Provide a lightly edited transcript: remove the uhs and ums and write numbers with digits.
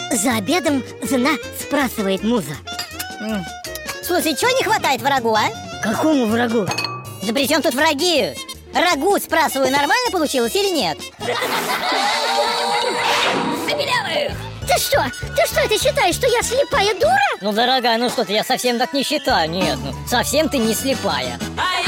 За обедом жена спрашивает мужа: слушай, чего не хватает врагу, а? какому врагу? Да при чем тут враги? Рагу, спрашиваю, нормально получилось или нет? Забелявых! Ты что это считаешь, что я слепая дура? Ну, дорогая, ну что ты, я совсем так не считаю. Нет, ну совсем ты не слепая.